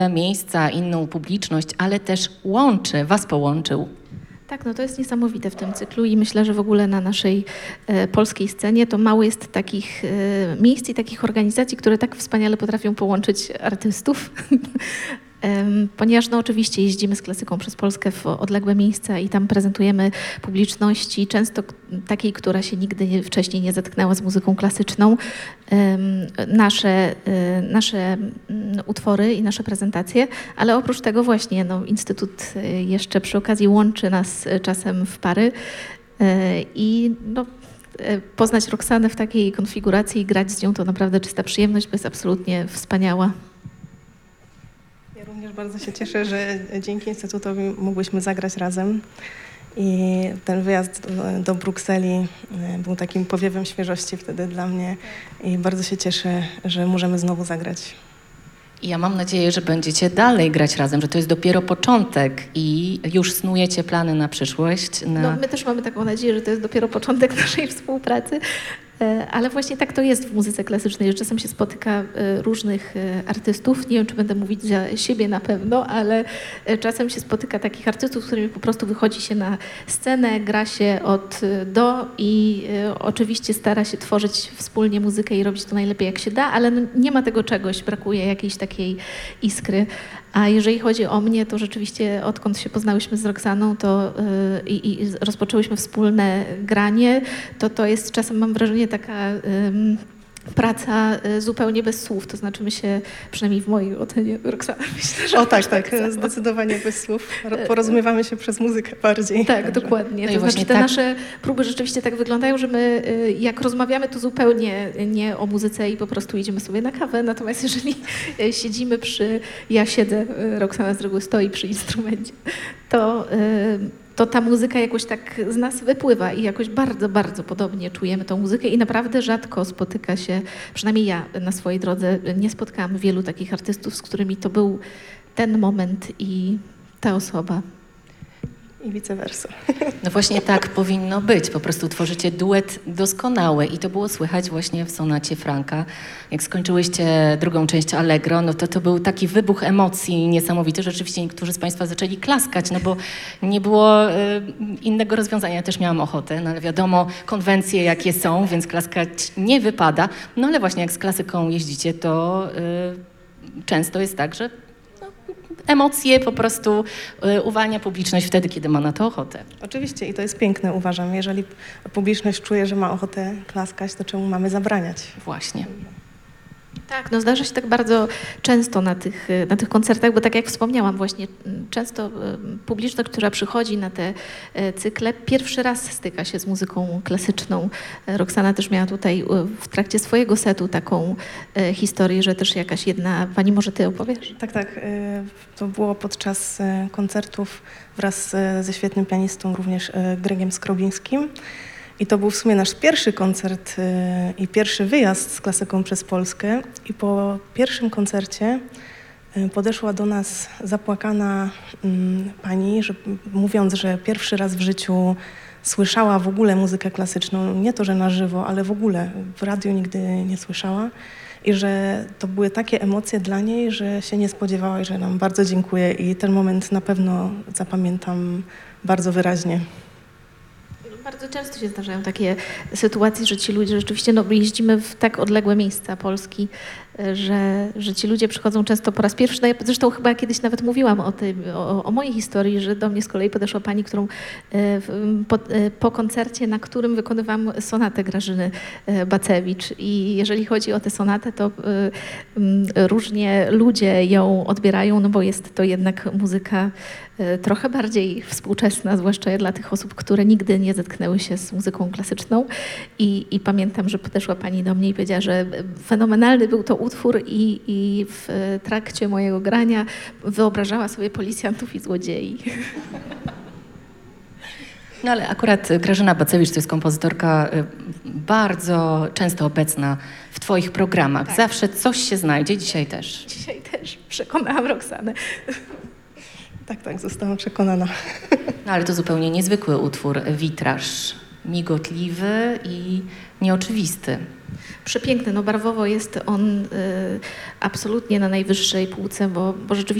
miejsca, inną publiczność, ale też łączy, was połączył. Tak, no to jest niesamowite w tym cyklu i myślę, że w ogóle na naszej polskiej scenie to mało jest takich miejsc i takich organizacji, które tak wspaniale potrafią połączyć artystów. Ponieważ no oczywiście jeździmy z klasyką przez Polskę w odległe miejsca i tam prezentujemy publiczności, często takiej, która się nigdy wcześniej nie zetknęła z muzyką klasyczną, nasze utwory i nasze prezentacje, ale oprócz tego właśnie no, Instytut jeszcze przy okazji łączy nas czasem w pary i no, poznać Roxanę w takiej konfiguracji i grać z nią to naprawdę czysta przyjemność, bo jest absolutnie wspaniała. Ja również bardzo się cieszę, że dzięki Instytutowi mogłyśmy zagrać razem i ten wyjazd do Brukseli był takim powiewem świeżości wtedy dla mnie i bardzo się cieszę, że możemy znowu zagrać. I ja mam nadzieję, że będziecie dalej grać razem, że to jest dopiero początek i już snujecie plany na przyszłość. No, my też mamy taką nadzieję, że to jest dopiero początek naszej współpracy, ale właśnie tak to jest w muzyce klasycznej, że czasem się spotyka różnych artystów, nie wiem, czy będę mówić za siebie na pewno, ale czasem się spotyka takich artystów, z którymi po prostu wychodzi się na scenę, gra się od do i oczywiście stara się tworzyć wspólnie muzykę i robić to najlepiej jak się da, ale no nie ma tego czegoś, brakuje jakiejś takiej iskry. A jeżeli chodzi o mnie, to rzeczywiście odkąd się poznałyśmy z Roxaną to, i rozpoczęłyśmy wspólne granie, to jest czasem, mam wrażenie, taka praca zupełnie bez słów. To znaczy my się, przynajmniej w mojej ocenie, Roxana, myślę, że... O tak, zdecydowanie bez słów. Porozumiewamy się przez muzykę bardziej. Tak, także. Dokładnie. No to znaczy te nasze próby rzeczywiście tak wyglądają, że my jak rozmawiamy, to zupełnie nie o muzyce i po prostu idziemy sobie na kawę. Natomiast jeżeli siedzimy ja siedzę, Roxana z reguły stoi przy instrumencie, to ta muzyka jakoś tak z nas wypływa i jakoś bardzo, bardzo podobnie czujemy tą muzykę i naprawdę rzadko spotyka się, przynajmniej ja na swojej drodze nie spotkałam wielu takich artystów, z którymi to był ten moment i ta osoba. I vice versa. No właśnie tak powinno być. Po prostu tworzycie duet doskonały i to było słychać właśnie w sonacie Franka. Jak skończyłyście drugą część Allegro, no to był taki wybuch emocji niesamowity. Rzeczywiście niektórzy z Państwa zaczęli klaskać, no bo nie było innego rozwiązania. Ja też miałam ochotę, no ale wiadomo, konwencje jakie są, więc klaskać nie wypada. No ale właśnie jak z klasyką jeździcie, to często jest tak, że emocje po prostu uwalnia publiczność wtedy, kiedy ma na to ochotę. Oczywiście i to jest piękne, uważam. Jeżeli publiczność czuje, że ma ochotę klaskać, to czemu mamy zabraniać? Właśnie. Tak, no zdarza się tak bardzo często na tych koncertach, bo tak jak wspomniałam właśnie, często publiczność, która przychodzi na te cykle, pierwszy raz styka się z muzyką klasyczną. Roxana też miała tutaj w trakcie swojego setu taką historię, że też jakaś jedna, pani może ty opowiesz? Tak. To było podczas koncertów wraz ze świetnym pianistą, również Gregiem Skrobińskim. I to był w sumie nasz pierwszy koncert i pierwszy wyjazd z klasyką przez Polskę. I po pierwszym koncercie podeszła do nas zapłakana pani, mówiąc, że pierwszy raz w życiu słyszała w ogóle muzykę klasyczną. Nie to, że na żywo, ale w ogóle w radiu nigdy nie słyszała. I że to były takie emocje dla niej, że się nie spodziewała i że nam bardzo dziękuję. I ten moment na pewno zapamiętam bardzo wyraźnie. Bardzo często się zdarzają takie sytuacje, że ci ludzie rzeczywiście, no jeździmy w tak odległe miejsca Polski, że ci ludzie przychodzą często po raz pierwszy. No ja zresztą chyba kiedyś nawet mówiłam o mojej historii, że do mnie z kolei podeszła pani, którą po koncercie, na którym wykonywałam sonatę Grażyny Bacewicz. I jeżeli chodzi o tę sonatę, to różnie ludzie ją odbierają, no bo jest to jednak muzyka trochę bardziej współczesna, zwłaszcza dla tych osób, które nigdy nie zetknęły się z muzyką klasyczną. I pamiętam, że podeszła pani do mnie i powiedziała, że fenomenalny był to utwór i w trakcie mojego grania wyobrażała sobie policjantów i złodziei. No ale akurat Grażyna Bacewicz to jest kompozytorka bardzo często obecna w Twoich programach. Tak. Zawsze coś się znajdzie, dzisiaj też. Dzisiaj też przekonałam Roxanę. Tak, zostałam przekonana. No ale to zupełnie niezwykły utwór, Witraż. migotliwy i nieoczywisty. Przepiękny, no barwowo jest on absolutnie na najwyższej półce, bo rzeczywiście